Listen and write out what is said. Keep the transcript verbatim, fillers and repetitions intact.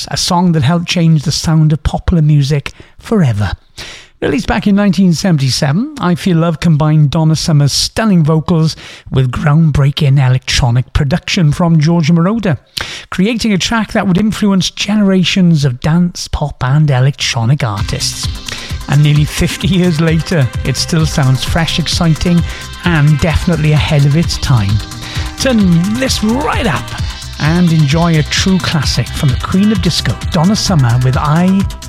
Dance, a song that helped change the sound of popular music forever. Released back in nineteen seventy-seven, I Feel Love combined Donna Summer's stunning vocals with groundbreaking electronic production from Giorgio Moroder, creating a track that would influence generations of dance, pop and electronic artists. And nearly fifty years later, it still sounds fresh, exciting and definitely ahead of its time. Turn this right up and enjoy a true classic from the Queen of Disco, Donna Summer with I